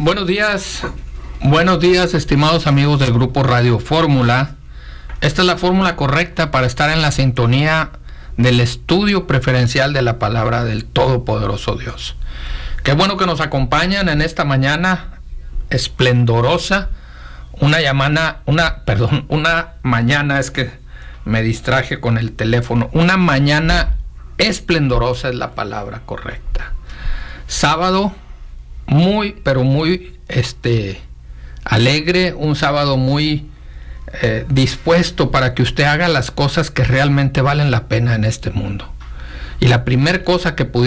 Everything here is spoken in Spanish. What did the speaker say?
Buenos días, estimados amigos del Grupo Radio Fórmula. Esta es la fórmula correcta para estar en la sintonía del estudio preferencial de la palabra del Todopoderoso Dios. Qué bueno que nos acompañan en esta mañana esplendorosa, una mañana, es que me distraje con el teléfono, una mañana esplendorosa es la palabra correcta. Sábado muy, pero muy alegre, un sábado muy dispuesto para que usted haga las cosas que realmente valen la pena en este mundo. Y la primera cosa que pudiera